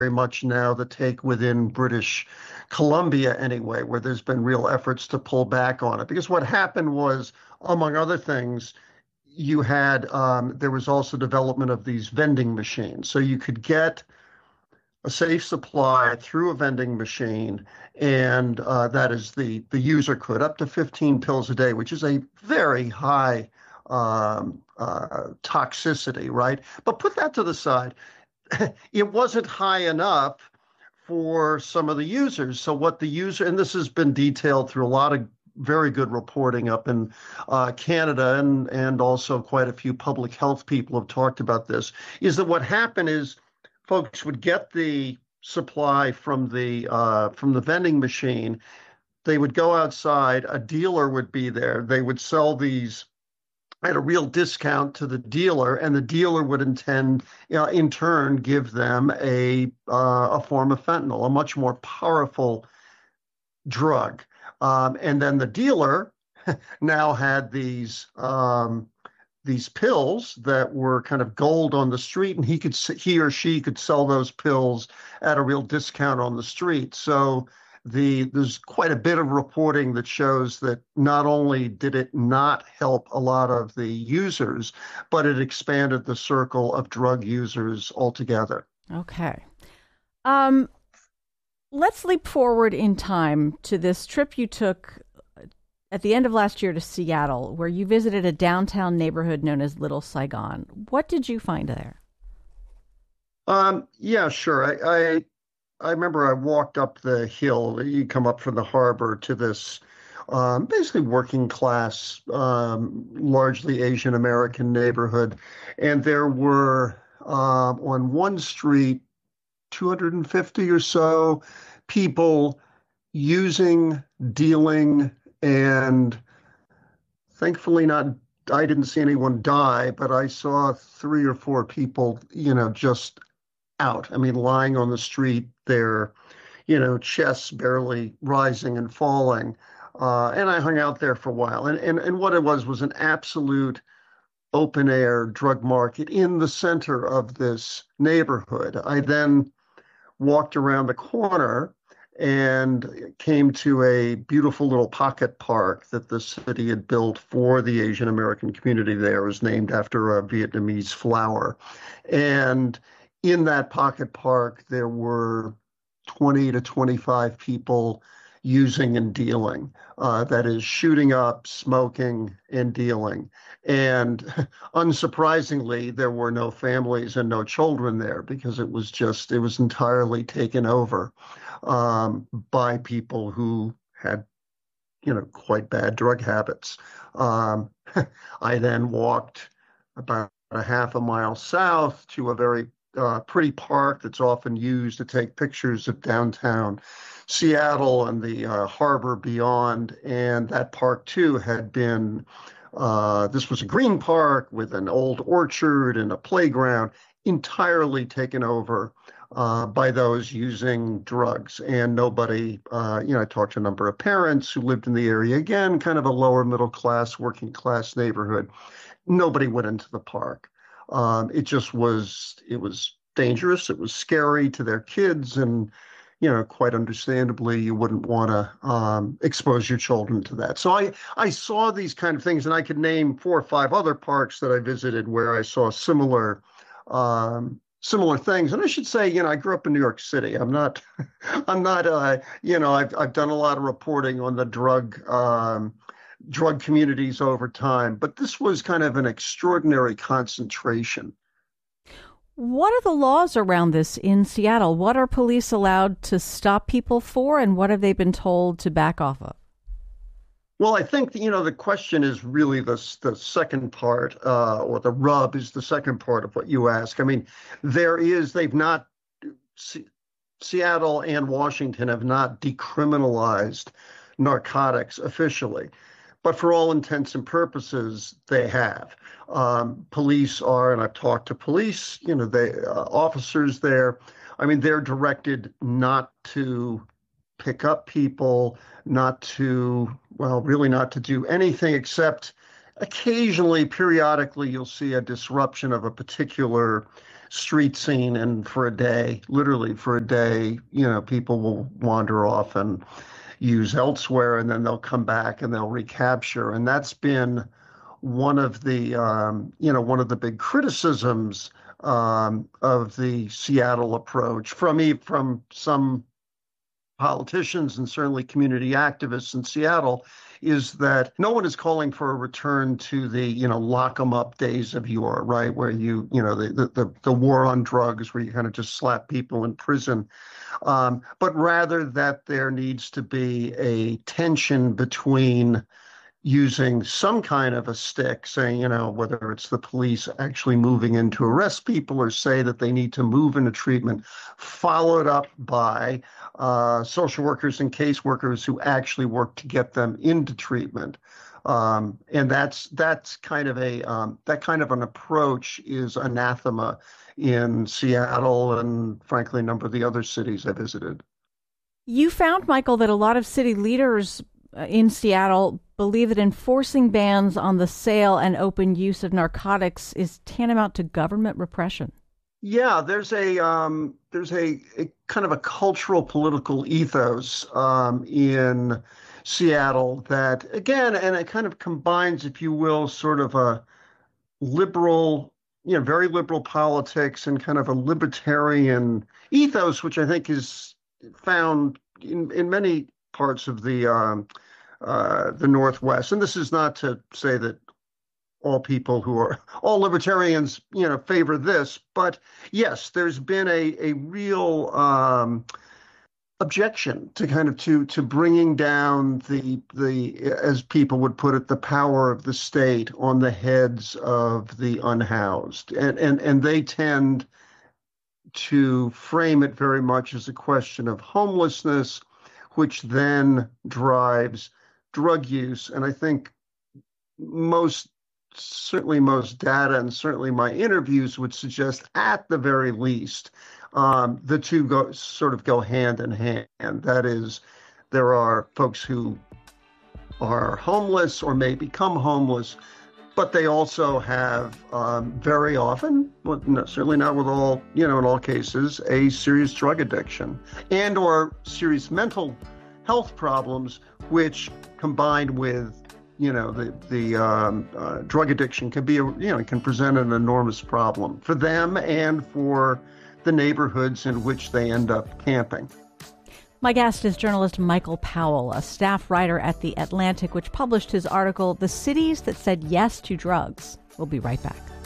much now the take within British Columbia anyway, where there's been real efforts to pull back on it. Because what happened was, among other things, you had there was also development of these vending machines. So you could get a safe supply through a vending machine, and that is the user could up to 15 pills a day, which is a very high toxicity, right? But put that to the side. It wasn't high enough for some of the users. So what the user, and this has been detailed through a lot of very good reporting up in Canada, and also quite a few public health people have talked about this, is that what happened is folks would get the supply from the vending machine. They would go outside, a dealer would be there. They would sell these at a real discount to the dealer, and the dealer would in turn, give them a form of fentanyl, a much more powerful drug. And then the dealer now had these pills that were kind of gold on the street, and he or she could sell those pills at a real discount on the street. So there's quite a bit of reporting that shows that not only did it not help a lot of the users, but it expanded the circle of drug users altogether. Okay. Um, let's leap forward in time to this trip you took at the end of last year to Seattle, where you visited a downtown neighborhood known as Little Saigon. What did you find there? Yeah, sure. I remember I walked up the hill. You come up from the harbor to this basically working class, largely Asian American neighborhood. And there were on one street, 250 or so people using, dealing, and thankfully not, I didn't see anyone die, but I saw three or four people, just out. I mean, lying on the street, their, chests barely rising and falling. And I hung out there for a while. And what it was an absolute open air drug market in the center of this neighborhood. I then walked around the corner and came to a beautiful little pocket park that the city had built for the Asian American community there. It was named after a Vietnamese flower. And in that pocket park, there were 20 to 25 people using and dealing. That is, shooting up, smoking, and dealing. And unsurprisingly, there were no families and no children there because it was entirely taken over by people who had, quite bad drug habits. Um, I then walked about a half a mile south to a very pretty park that's often used to take pictures of downtown Seattle and the harbor beyond. And that park, too, had been this was a green park with an old orchard and a playground, entirely taken over by those using drugs. And nobody, I talked to a number of parents who lived in the area, again, kind of a lower middle class, working class neighborhood. Nobody went into the park. It was dangerous. It was scary to their kids. And, quite understandably, you wouldn't want to expose your children to that. So I saw these kind of things, and I could name four or five other parks that I visited where I saw similar things. And I should say, I grew up in New York City. I'm not, I've done a lot of reporting on the drug communities over time, but this was kind of an extraordinary concentration. What are the laws around this in Seattle? What are police allowed to stop people for, and what have they been told to back off of? Well, I think, the question is really the second part, or the rub is the second part of what you ask. I mean, they've not, Seattle and Washington have not decriminalized narcotics officially. But for all intents and purposes, they have. Police are, and I've talked to police, officers there. I mean, they're directed not to pick up people, really not to do anything except occasionally, periodically, you'll see a disruption of a particular street scene, and for a day, literally for a day, people will wander off and use elsewhere, and then they'll come back and they'll recapture. And that's been one of the big criticisms of the Seattle approach from some politicians and certainly community activists in Seattle, is that no one is calling for a return to the, lock 'em up days of yore, right? Where the war on drugs, where you kind of just slap people in prison. But rather that there needs to be a tension between using some kind of a stick, saying, whether it's the police actually moving in to arrest people or say that they need to move into treatment, followed up by social workers and caseworkers who actually work to get them into treatment. And that's kind of an approach is anathema in Seattle and frankly a number of the other cities I visited. You found, Michael, that a lot of city leaders in Seattle believe that enforcing bans on the sale and open use of narcotics is tantamount to government repression. Yeah, there's a kind of a cultural political ethos in Seattle that, again, and it kind of combines, if you will, sort of a liberal, very liberal politics and kind of a libertarian ethos, which I think is found in many parts of the Northwest. And this is not to say that all libertarians, favor this, but yes, there's been a real objection to to bringing down the as people would put it, the power of the state on the heads of the unhoused, and they tend to frame it very much as a question of homelessness, which then drives drug use. And I think certainly most data and certainly my interviews would suggest at the very least, the two go hand in hand. That is, there are folks who are homeless or may become homeless, but they also have very often, well, no, certainly not with all, in all cases, a serious drug addiction and or serious mental health problems, which combined with, the drug addiction can be, can present an enormous problem for them and for the neighborhoods in which they end up camping. My guest is journalist Michael Powell, a staff writer at The Atlantic, which published his article, The Cities That Said Yes to Drugs. We'll be right back.